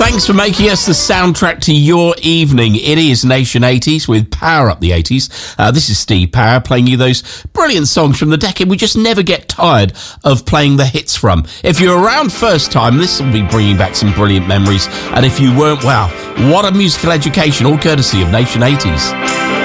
Thanks for making us the soundtrack to your evening. It is Nation 80s with Power Up the 80s. This is Steve Power playing you those brilliant songs from the decade we just never get tired of playing the hits from. If you're around first time, this will be bringing back some brilliant memories. And if you weren't, wow, what a musical education, all courtesy of Nation 80s.